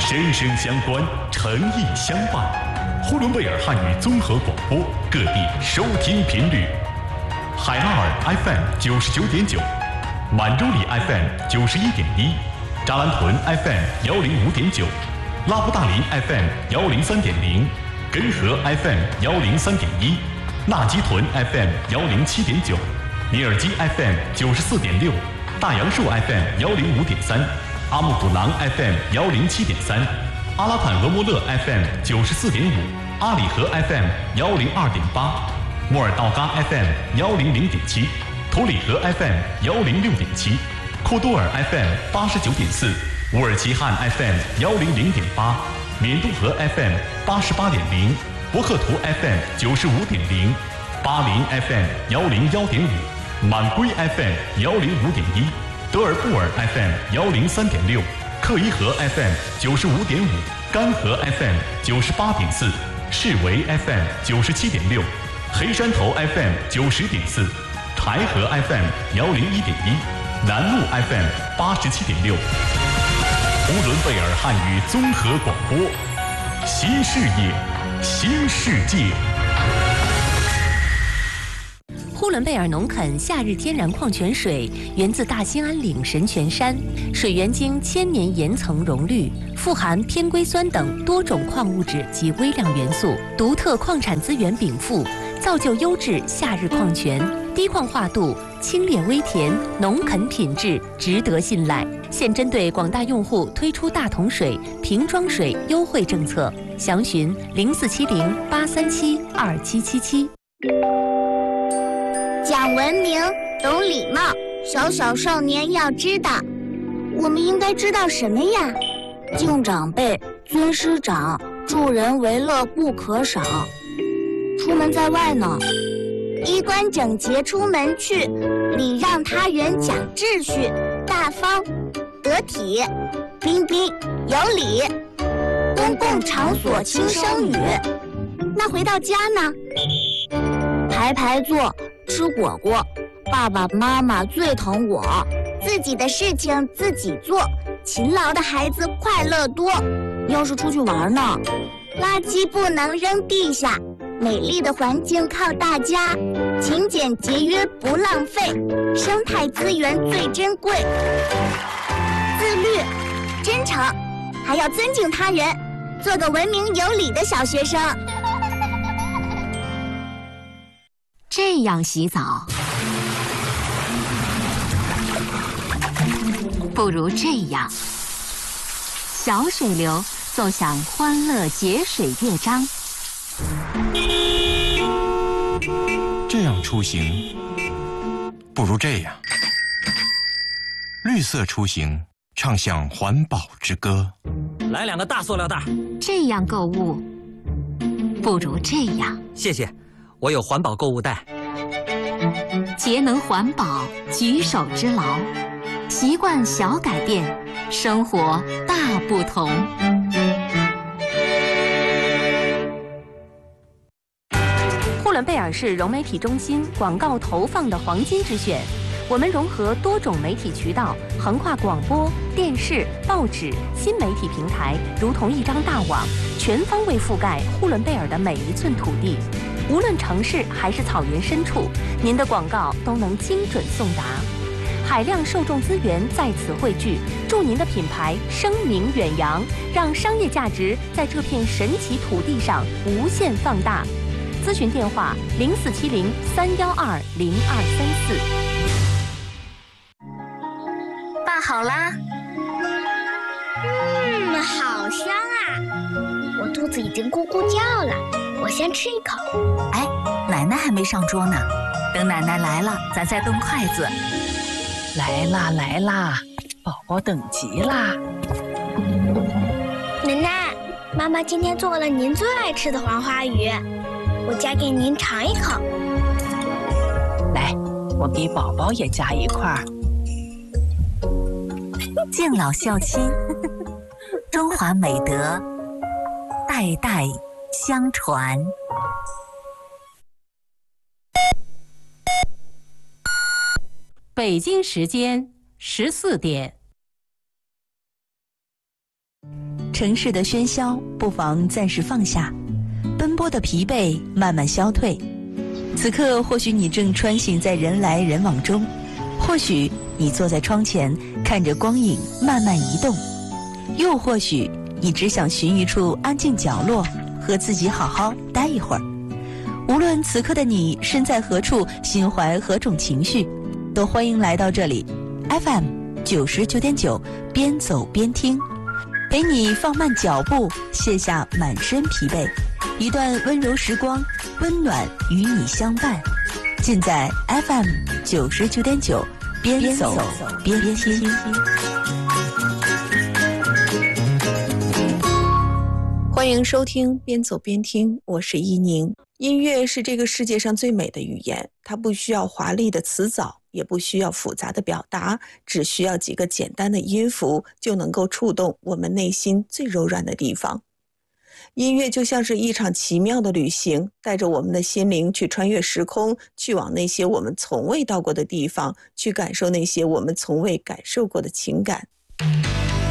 声声相关，诚意相伴。呼伦贝尔汉语综合广播，各地收听频率：海拉尔 FM 99.9，满洲里 FM 91.1，扎兰屯 FM 105.9，拉布大林 FM 103.0，根河 FM 103.1，纳吉屯 FM 107.9，尼尔基 FM 94.6，大杨树 FM 105.3，阿木古朗 FM 107.3，阿拉坦俄莫勒 FM 94.5，阿里河 FM 102.8，莫尔道嘎 FM 100.7，图里河 FM 106.7，库多尔 FM 89.4，乌尔齐汉 FM 100.8，缅度河 FM 88.0，博克图 FM 95.0，巴林 FM 101.5，满归 FM 105.1，德尔布尔 FM 103.6，克伊河 FM 95.5，干河 FM 98.4，士维 FM 97.6，黑山头 FM 90.4，台河 FM 101.1，南路 FM 87.6。呼伦贝尔汉语综合广播，新视野，新世界。 呼伦贝尔农垦夏日天然矿泉水源自大兴安岭神泉山，水源经千年岩层溶滤，富含偏硅酸等多种矿物质及微量元素，独特矿产资源禀赋，造就优质夏日矿泉，低矿化度，清冽微甜，农垦品质，值得信赖。现针对广大用户推出大桶水、瓶装水优惠政策，详询0470-837-2777。 讲文明，懂礼貌，小小少年要知道。我们应该知道什么呀？敬长辈，尊师长，助人为乐不可少。出门在外呢，衣冠整洁出门去，礼让他人讲秩序，大方得体，彬彬有礼。公共场所轻声语。那回到家呢？排排坐，吃果果，爸爸妈妈最疼我，自己的事情自己做，勤劳的孩子快乐多。要是出去玩呢？垃圾不能扔地下，美丽的环境靠大家，勤俭节约不浪费，生态资源最珍贵。自律、真诚，还要尊敬他人，做个文明有礼的小学生。 这样洗澡，不如这样。小水流奏响欢乐节水乐章。 这样出行，不如这样。绿色出行，唱响环保之歌。 来2个大塑料袋。 这样购物，不如这样。 谢谢，我有环保购物袋。 节能环保，举手之劳，习惯小改变，生活大不同。呼伦贝尔市融媒体中心广告投放的黄金之选。我们融合多种媒体渠道，横跨广播、电视、报纸、新媒体平台，如同一张大网，全方位覆盖呼伦贝尔的每一寸土地。无论城市还是草原深处，您的广告都能精准送达。海量受众资源在此汇聚，助您的品牌声名远扬，让商业价值在这片神奇土地上无限放大。咨询电话0470-312-0234。 拌好啦。好香啊！我肚子已经咕咕叫了，我先吃一口。 哎，奶奶还没上桌呢，等奶奶来了，咱再动筷子。 来啦来啦，宝宝等急啦！ 奶奶，妈妈今天做了您最爱吃的黄花鱼，我夹给您尝一口。 来，我给宝宝也夹一块儿。 敬老孝亲，中华美德，代代相传。 北京时间14点。 城市的喧嚣不妨暂时放下，奔波的疲惫慢慢消退。此刻或许你正穿行在人来人往中，或许你坐在窗前看着光影慢慢移动，又或许你只想寻一处安静角落，和自己好好待一会儿。无论此刻的你身在何处，心怀何种情绪，都欢迎来到这里 FM 99.9，边走边听，陪你放慢脚步，卸下满身疲惫，一段温柔时光，温暖与你相伴。尽在 FM 99.9，边走边听。 欢迎收听边走边听，我是依宁。音乐是这个世界上最美的语言，它不需要华丽的词藻，也不需要复杂的表达，只需要几个简单的音符，就能够触动我们内心最柔软的地方。音乐就像是一场奇妙的旅行，带着我们的心灵去穿越时空，去往那些我们从未到过的地方，去感受那些我们从未感受过的情感。